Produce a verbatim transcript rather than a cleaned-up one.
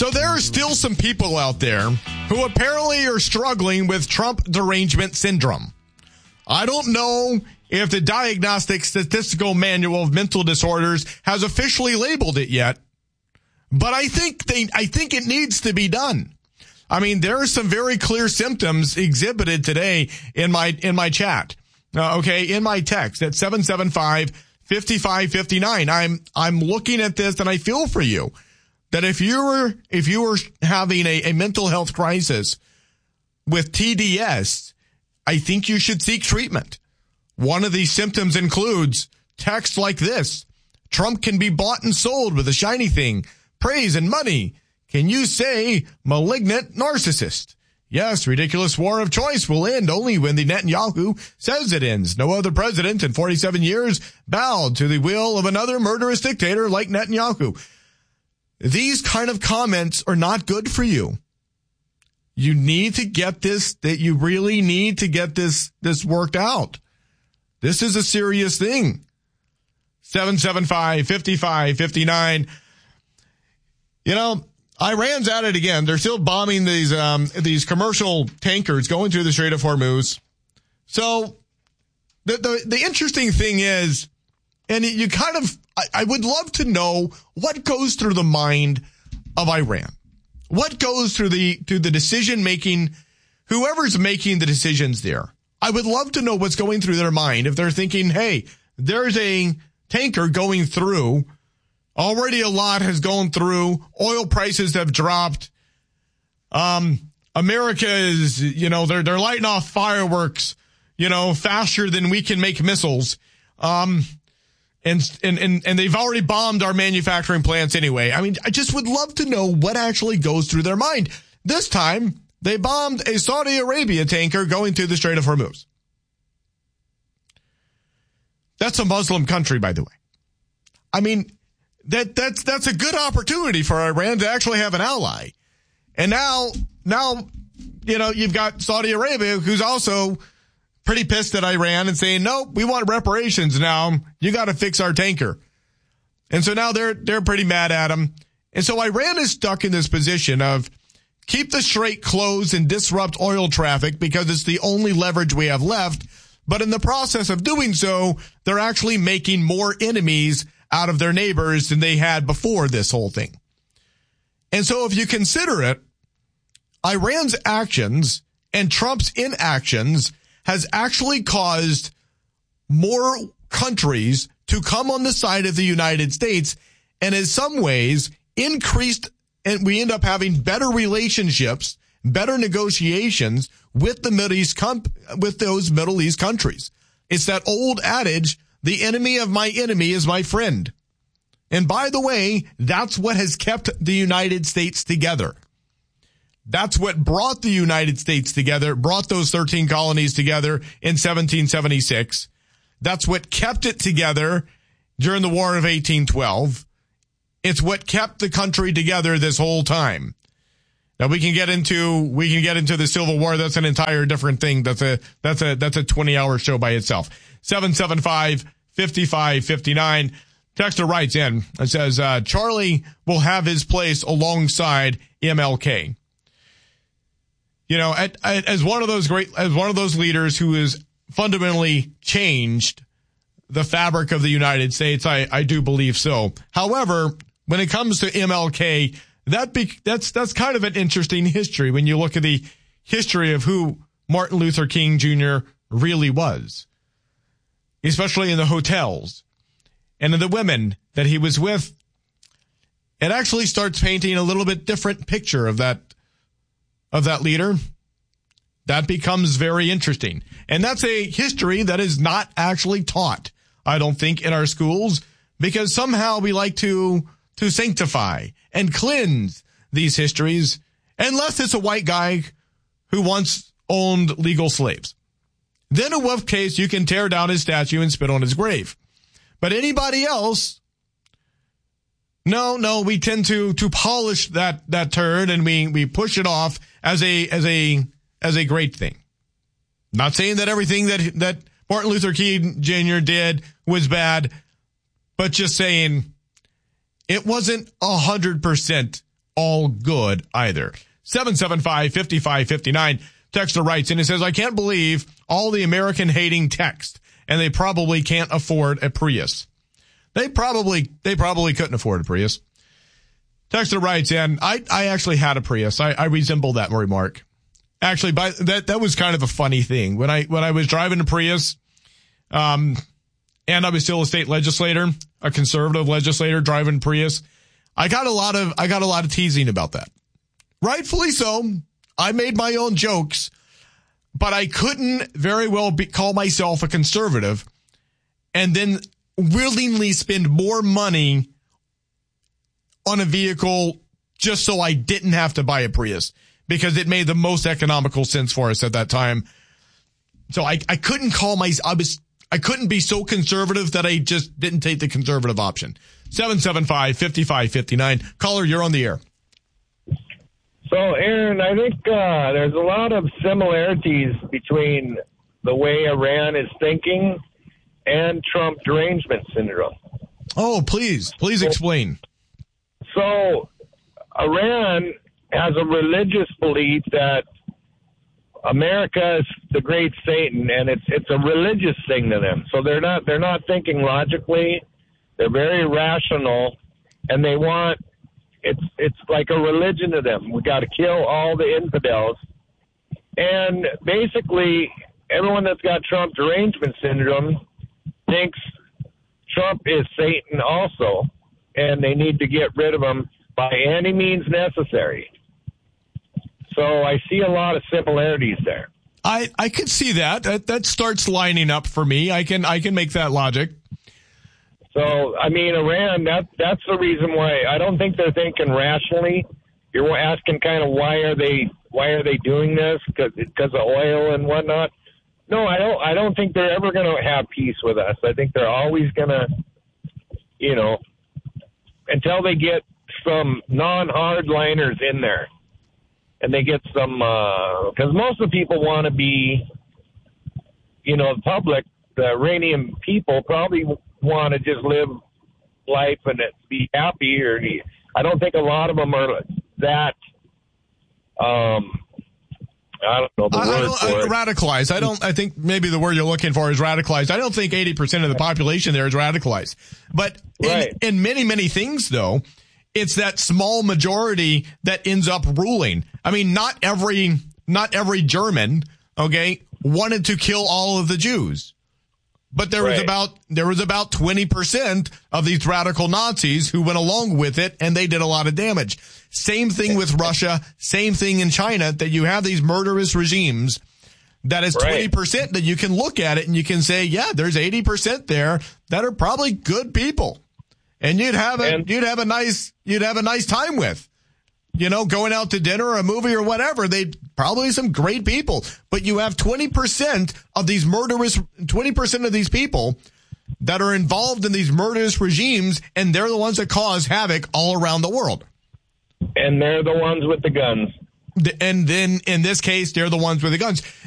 So there are still some people out there who apparently are struggling with Trump derangement syndrome. I don't know if the Diagnostic Statistical Manual of Mental Disorders has officially labeled it yet, but I think they, I think it needs to be done. I mean, there are some very clear symptoms exhibited today in my, in my chat. Uh, okay. In my text at seven seven five, five five five nine. I'm, I'm looking at this and I feel for you. That if you were, if you were having a, a mental health crisis with T D S, I think you should seek treatment. One of these symptoms includes text like this. Trump can be bought and sold with a shiny thing, praise and money. Can you say malignant narcissist? Yes, ridiculous war of choice will end only when the Netanyahu says it ends. No other president in forty-seven years bowed to the will of another murderous dictator like Netanyahu. These kind of comments are not good for you. You need to get this, that you really need to get this, this worked out. This is a serious thing. seven seven five, five five five nine. You know, Iran's at it again. They're still bombing these, um, these commercial tankers going through the Strait of Hormuz. So the, the, the interesting thing is, and you kind of, I, I would love to know what goes through the mind of Iran. What goes through the, through the decision making, whoever's making the decisions there. I would love to know what's going through their mind if they're thinking, hey, there's a tanker going through. Already a lot has gone through. Oil prices have dropped. Um, America is, you know, they're, they're lighting off fireworks, you know, faster than we can make missiles. Um, And, and, and, and they've already bombed our manufacturing plants anyway. I mean, I just would love to know what actually goes through their mind. This time, they bombed a Saudi Arabia tanker going through the Strait of Hormuz. That's a Muslim country, by the way. I mean, that, that's, that's a good opportunity for Iran to actually have an ally. And now, now, you know, you've got Saudi Arabia, who's also pretty pissed at Iran and saying, no, we want reparations now. You got to fix our tanker. And so now they're, they're pretty mad at him. And so Iran is stuck in this position of keep the strait closed and disrupt oil traffic because it's the only leverage we have left. But in the process of doing so, they're actually making more enemies out of their neighbors than they had before this whole thing. And so if you consider it, Iran's actions and Trump's inactions has actually caused more countries to come on the side of the United States and in some ways increased, and we end up having better relationships, better negotiations with the Middle East, comp- with those Middle East countries. It's that old adage, the enemy of my enemy is my friend. And by the way, that's what has kept the United States together. That's what brought the United States together, brought those thirteen colonies together in seventeen seventy-six. That's what kept it together during the War of eighteen twelve. It's what kept the country together this whole time. Now we can get into, we can get into the Civil War. That's an entire different thing. That's a, that's a, that's a twenty hour show by itself. seven seven five, five five five nine. Texter writes in and says, uh, Charlie will have his place alongside M L K. You know, at, at, as one of those great, as one of those leaders who has fundamentally changed the fabric of the United States, I, I do believe so. However, when it comes to M L K, that be, that's, that's kind of an interesting history when you look at the history of who Martin Luther King Junior really was, especially in the hotels and in the women that he was with. It actually starts painting a little bit different picture of that of that leader. That becomes very interesting. And that's a history that is not actually taught, I don't think, in our schools, because somehow we like to, to sanctify and cleanse these histories, unless it's a white guy who once owned legal slaves. Then in what case you can tear down his statue and spit on his grave. But anybody else, no, no, we tend to, to polish that, that turd and we, we push it off as a, as a, as a great thing. Not saying that everything that, that Martin Luther King Junior did was bad, but just saying it wasn't a hundred percent all good either. seven seven five, five five five nine. Texter writes and he says, I can't believe all the American hating text, and they probably can't afford a Prius. They probably, they probably couldn't afford a Prius. Texter writes in, I, I actually had a Prius. I, I resemble that remark. Actually, by that, that was kind of a funny thing. When I, when I was driving a Prius, um, and I was still a state legislator, a conservative legislator driving Prius, I got a lot of, I got a lot of teasing about that. Rightfully so. I made my own jokes, but I couldn't very well be, call myself a conservative and then willingly spend more money on a vehicle just so I didn't have to buy a Prius, because it made the most economical sense for us at that time. So I, I couldn't call my, I was, I couldn't be so conservative that I just didn't take the conservative option. seven seven five, five five five nine. Caller, you're on the air. So, Aaron, I think uh, there's a lot of similarities between the way Iran is thinking and Trump derangement syndrome. Oh, please, please explain. So, Iran has a religious belief that America is the great Satan, and it's it's a religious thing to them. So they're not they're not thinking logically. They're very rational, and they want it's it's like a religion to them. We got to kill all the infidels, and basically everyone that's got Trump derangement syndrome thinks Trump is Satan also, and they need to get rid of him by any means necessary. So I see a lot of similarities there. I, I could see that. that. That starts lining up for me. I can I can make that logic. So, I mean, Iran, that, that's the reason why I don't think they're thinking rationally. You're asking kind of why are they why are they doing this? Because of oil and whatnot. No, I don't. I don't think they're ever going to have peace with us. I think they're always going to, you know, until they get some non-hardliners in there. And they get some, because uh, most of the people want to be, you know, the public, the Iranian people probably want to just live life and be happy. Or I don't think a lot of them are that, um, I don't know the I, word I don't, for I, it. Radicalized. I don't, I think maybe the word you're looking for is radicalized. I don't think eighty percent of the population there is radicalized. But in, right. in many, many things, though, it's that small majority that ends up ruling. I mean, not every, not every German, okay, wanted to kill all of the Jews. But there was right. about, there was about twenty percent of these radical Nazis who went along with it, and they did a lot of damage. Same thing with Russia, same thing in China, that you have these murderous regimes that is right. twenty percent that you can look at it and you can say, yeah, there's eighty percent there that are probably good people. And you'd have a, and, you'd have a nice, you'd have a nice time with, you know, going out to dinner or a movie or whatever. They'd probably some great people, but you have twenty percent of these murderous, twenty percent of these people that are involved in these murderous regimes, and they're the ones that cause havoc all around the world. And they're the ones with the guns. And then in this case, they're the ones with the guns.